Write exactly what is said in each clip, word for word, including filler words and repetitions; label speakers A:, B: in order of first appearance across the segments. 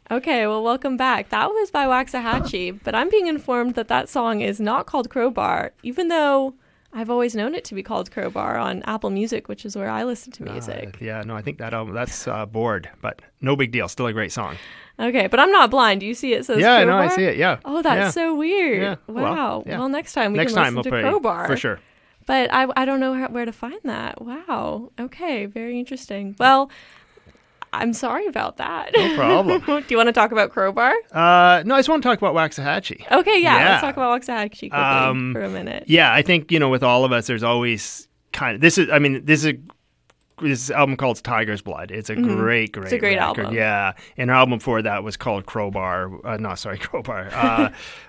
A: Okay, well, welcome back. That was by Waxahachie, but I'm being informed that that song is not called Crowbar, even though I've always known it to be called Crowbar on Apple Music, which is where I listen to music.
B: Uh, yeah, no, I think that album, that's uh, Bored, but no big deal. Still a great song.
A: Okay, but I'm not blind. Do you see it says
B: Yeah,
A: Crowbar?
B: no, I see it, yeah.
A: Oh, that's
B: yeah.
A: so weird.
B: Yeah.
A: Wow.
B: Well,
A: Well,
B: yeah.
A: next time we
B: Next
A: can
B: time
A: listen
B: we'll
A: to
B: play,
A: Crowbar.
B: for sure.
A: But I, I don't know how, where to find that. Wow. Okay, very interesting. Well, I'm sorry about that.
B: No problem.
A: Do you want to talk about Crowbar?
B: Uh, no, I just want to talk about Waxahachie.
A: Okay, yeah,
B: Yeah.
A: let's talk about Waxahachie quickly
B: Um,
A: for a minute.
B: Yeah, I think, you know, with all of us, there's always kind of, this is, I mean, this is a, this album called Tiger's Blood. It's a
A: Mhm.
B: great, great
A: It's a great
B: record.
A: album.
B: Yeah. And our album before that was called Crowbar. Uh, no, sorry, Crowbar. Uh,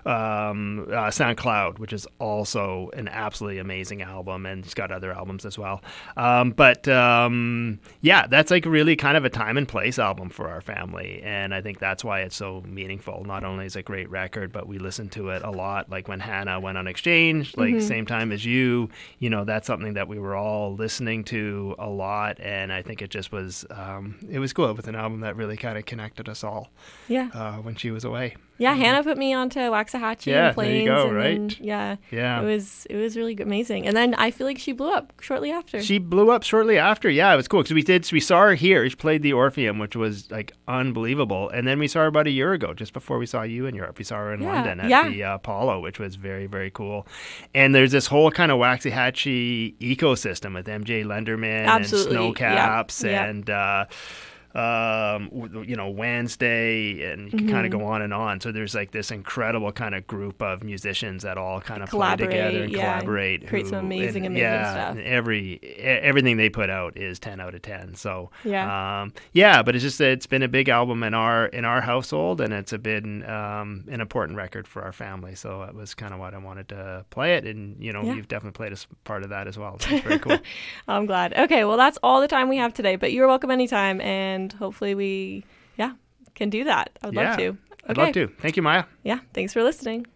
B: um, uh, SoundCloud, which is also an absolutely amazing album. And it's got other albums as well. Um, but um, yeah, that's like really kind of a time and place album for our family. And I think that's why it's so meaningful. Not only is it a great record, but we listen to it a lot. Like when Hannah went on exchange, like
A: Mhm.
B: same time as you, you know, that's something that we were all listening to a lot. And I think it just was, um, it was cool. It was an album that really kind of connected us all
A: Yeah.
B: uh, when she was away.
A: Yeah, Hannah put me onto Waxahachie
B: Yeah,
A: and
B: there you
A: Plains.
B: go,
A: and
B: right?
A: Then, yeah,
B: Yeah.
A: it was it was really amazing. And then I feel like she blew up shortly after.
B: She blew up shortly after. Yeah, it was cool because we did. We saw her here. She played the Orpheum, which was like unbelievable. And then we saw her about a year ago, just before we saw you in Europe. We saw her in
A: Yeah,
B: London at
A: yeah.
B: the uh, Apollo, which was very, very cool. And there's this whole kind of Waxahachie ecosystem with M J Lenderman
A: Absolutely.
B: and Snowcaps
A: Yep, yep.
B: and. Uh, um w- you know Wednesday, and you can kind of go on and on. So there's like this incredible kind of group of musicians that all kind of play
A: Collaborate,
B: together and
A: yeah,
B: collaborate,
A: create some amazing,
B: and,
A: amazing
B: yeah,
A: stuff.
B: and every e- everything they put out is ten out of ten. So
A: Yeah.
B: um yeah, but it's just it's been a big album in our in our household, and it's a been um an important record for our family. So it was kind of what I wanted to play it, and you know
A: Yeah.
B: you've definitely played a s- part of that as well. So it's very cool.
A: I'm glad. Okay, well, that's all the time we have today, but you're welcome anytime, and hopefully we, yeah, can do that. I would
B: Yeah,
A: love to.
B: I'd love to. Thank you, Maya.
A: Yeah, thanks for listening.